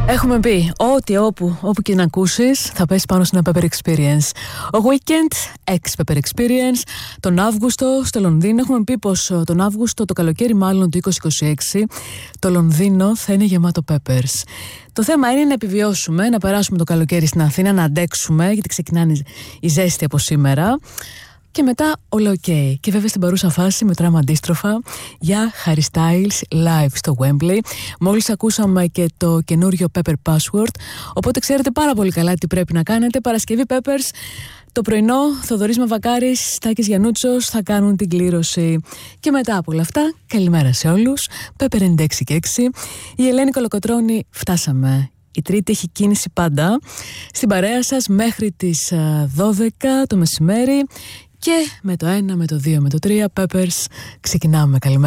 Έχουμε πει ότι όπου και να ακούσεις θα πέσει πάνω σε ένα Pepper Experience. Ο Weekend, ex-Pepper Experience, τον Αύγουστο στο Λονδίνο. Έχουμε πει πως τον Αύγουστο, το καλοκαίρι μάλλον του 2026, το Λονδίνο θα είναι γεμάτο Peppers. Το θέμα είναι να επιβιώσουμε, να περάσουμε το καλοκαίρι στην Αθήνα, να αντέξουμε, γιατί ξεκινάνε η ζέστη από σήμερα. Και μετά όλα ok. Και βέβαια στην παρούσα φάση μετράμε αντίστροφα για Harry Styles live στο Wembley. Μόλις ακούσαμε και το καινούριο Pepper Password. Οπότε ξέρετε πάρα πολύ καλά τι πρέπει να κάνετε. Παρασκευή Peppers. Το πρωινό Θοδωρής Μαυρακάρης, Τάκης Γιαννούτσος θα κάνουν την κλήρωση. Και μετά από όλα αυτά, καλημέρα σε όλους. Pepper 96 και 6. Η Ελένη Κολοκοτρώνη, φτάσαμε. Η Τρίτη έχει κίνηση πάντα στην παρέα σας μέχρι τις 12 το μεσημέρι. Και με το 1, με το 2, με το 3 Peppers ξεκινάμε. Καλημέρα.